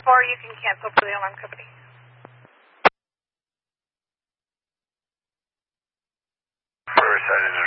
Or you can cancel for the alarm company. Riverside is